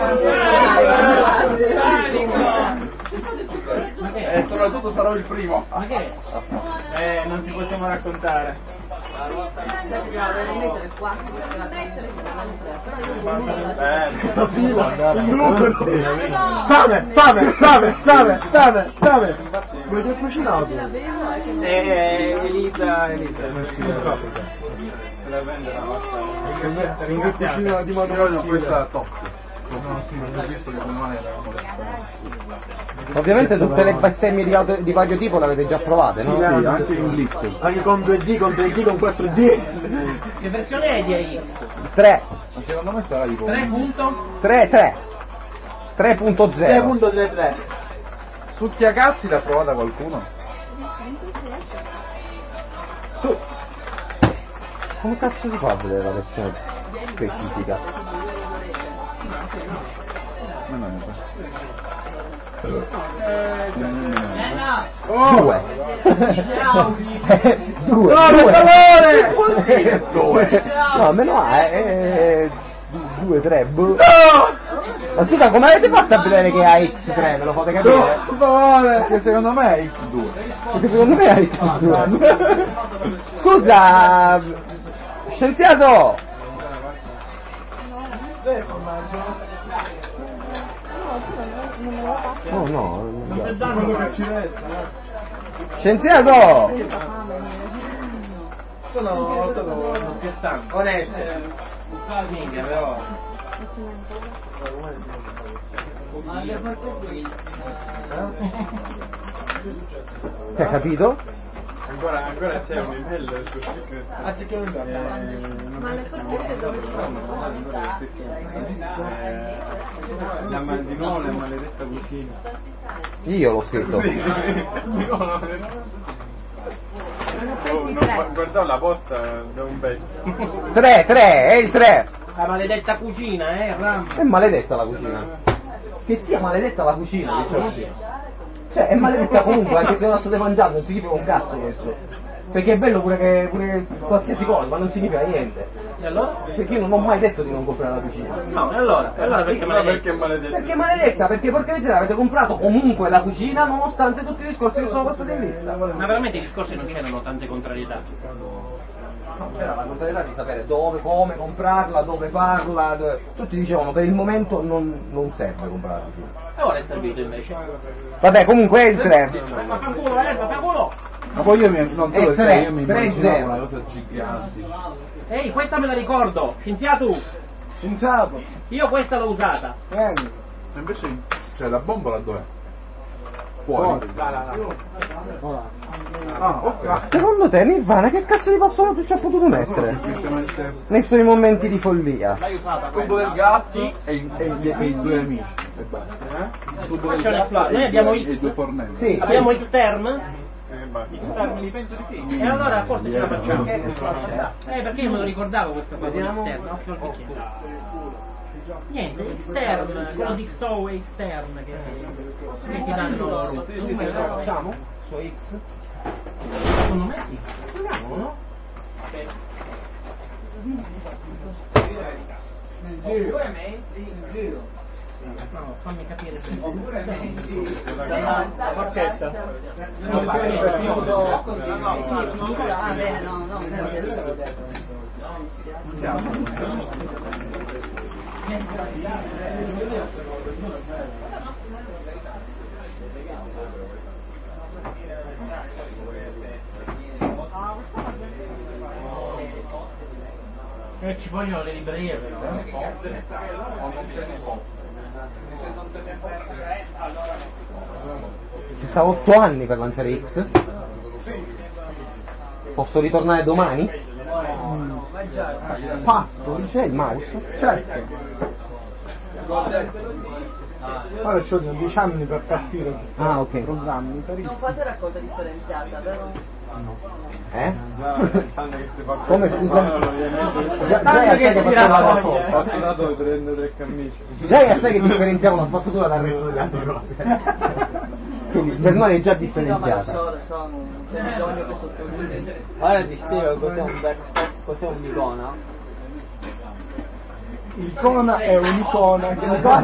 Soprattutto sarò il primo. Ma che? Non ti possiamo raccontare. Vuoi cucinato? Elisa. La vende la Cucina di Io questa è top. Ovviamente tutte le bestemmie di vario tipo le avete già provate, no? Sì, anche in lift. Anche con 2D, con 3D, con 4D. Che versione è di AX? 3. Ma secondo me sarà tipo 3.0. 3.33. Succhiacazzi l'ha provata qualcuno? Tu come cazzo si fa a vedere la versione specifica? Ma non Due. Due. No, meno A è 2, 3. Ma scusa, come avete fatto a vedere che è AX3? Me lo fate capire? Perché secondo me è X2. Perché secondo me è AX2. Scusa, scienziato! Oh no, Quello che ci resta. scienziato! Sono scherzando. Onesto. Minchia, però. Ti hai capito? Ancora c'è un livello del suo secret. Anziché un Ma le forchette dove Di nuovo la maledetta cucina. Io l'ho scritto. Guardavo la posta da un pezzo. 3, è il 3. La maledetta cucina, Ram. È maledetta la cucina. Che sia maledetta la cucina, diciamo. Cioè, è maledetta comunque, anche se non la state mangiando, non significa un cazzo questo. Perché è bello pure qualsiasi cosa, ma non significa niente. E allora? Perché io non ho mai detto di non comprare la cucina. No, e allora perché maledetta? Perché è maledetta? Perché porca miseria avete comprato comunque la cucina nonostante tutti i discorsi che sono passati in lista. Ma veramente i discorsi non c'erano tante contrarietà. No, c'era la contrarietà di sapere dove, come comprarla, dove farla. Tutti dicevano per il momento non serve comprare la cucina. E ora è servito invece. Vabbè, comunque è il 3. Ma fa culo! Ma poi io non so È perché 3, io mi 3-0. immaginavo una cosa gigante. Ehi, questa me la ricordo! Scienziato! Scienziato. Io questa l'ho usata! Vieni. E invece, cioè la bombola dov'è? Fuori. Ah, ok. Secondo te Nirvana che cazzo di passaggio ci ha potuto mettere? Semplicemente Nei suoi momenti di follia. L'hai usata il tubo del gas e i due amici. E basta. Il tubo del gas Noi abbiamo e i due fornelli. Sì. Abbiamo il term? E allora forse ce la facciamo. Perché io me lo ricordavo questa cosa dell'esterno. Occhio al bicchiere. Niente, extern, quello di XO e extern che ti danno il numero. Facciamo? Su X? Secondo me sì. Proviamo, no? No, fammi capire La forchetta. Ah, bene, no. ci vogliono le librerie però. Ci sta 8 anni per lanciare X? Posso ritornare domani? Pasto, c'è il mouse? Certo. Ora ci vogliono 10 anni per partire tutti ok. i programmi per Non fate raccolta differenziata, vero? Come scusa? Già Tanto che sai che si facciamo la raccoglie. raccolta. Ho tirato le 33 camicie. Già sai che differenziamo la spazzatura dal resto delle altre cose. Quindi per noi è già differenziata. C'è bisogno che sottolinei. Ora ti spiego cos'è un backstop, cos'è un'icona. L'icona è un'icona che